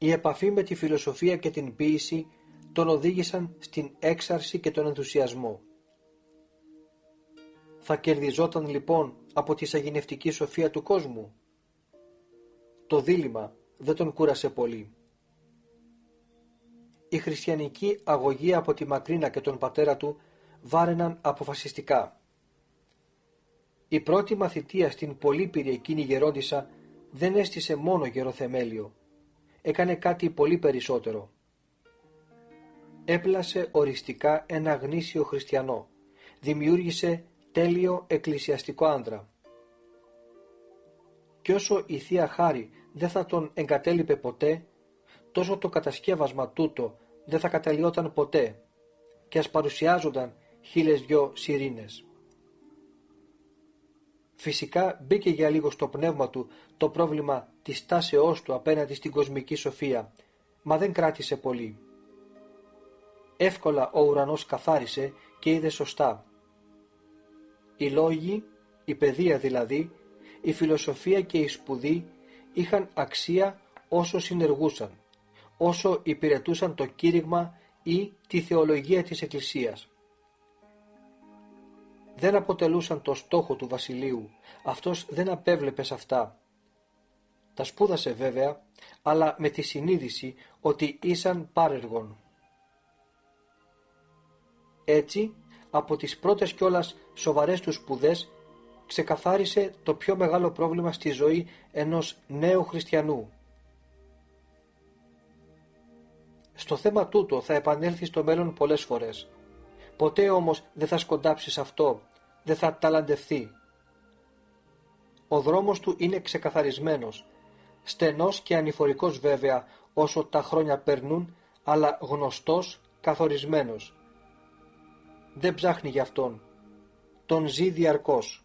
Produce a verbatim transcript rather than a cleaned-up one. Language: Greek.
Η επαφή με τη φιλοσοφία και την ποίηση τον οδήγησαν στην έξαρση και τον ενθουσιασμό. Θα κερδιζόταν λοιπόν από τη σαγηνευτική σοφία του κόσμου? Το δίλημμα δεν τον κούρασε πολύ. Η χριστιανική αγωγή από τη Μακρίνα και τον πατέρα του βάραιναν αποφασιστικά. Η πρώτη μαθητεία στην πολύπειρη εκείνη γερόντισσα δεν έστησε μόνο γεροθεμέλιο, έκανε κάτι πολύ περισσότερο. Έπλασε οριστικά ένα γνήσιο χριστιανό, δημιούργησε τέλειο εκκλησιαστικό άντρα. Κι όσο η Θεία Χάρη δεν θα τον εγκατέλειπε ποτέ, τόσο το κατασκεύασμα τούτο δεν θα καταλειόταν ποτέ, και ας παρουσιάζονταν χίλιες δυο σιρήνες. Φυσικά μπήκε για λίγο στο πνεύμα του το πρόβλημα της τάσεώς του απέναντι στην κοσμική σοφία, μα δεν κράτησε πολύ. Εύκολα ο ουρανός καθάρισε και είδε σωστά. Οι λόγοι, η παιδεία δηλαδή, η φιλοσοφία και η σπουδή είχαν αξία όσο συνεργούσαν, όσο υπηρετούσαν το κήρυγμα ή τη θεολογία της Εκκλησίας. Δεν αποτελούσαν το στόχο του βασιλείου, αυτός δεν απέβλεπε σε αυτά. Τα σπούδασε βέβαια, αλλά με τη συνείδηση ότι ήσαν πάρεργον. Έτσι, από τις πρώτες κιόλας σοβαρές του σπουδές, ξεκαθάρισε το πιο μεγάλο πρόβλημα στη ζωή ενός νέου χριστιανού. Στο θέμα τούτο θα επανέλθει στο μέλλον πολλές φορές. Ποτέ όμως δεν θα σκοντάψει σε αυτό, δεν θα ταλαντευθεί. Ο δρόμος του είναι ξεκαθαρισμένος, στενός και ανηφορικός βέβαια όσο τα χρόνια περνούν, αλλά γνωστός, καθορισμένος. Δεν ψάχνει γι' αυτόν, τον ζει διαρκώς.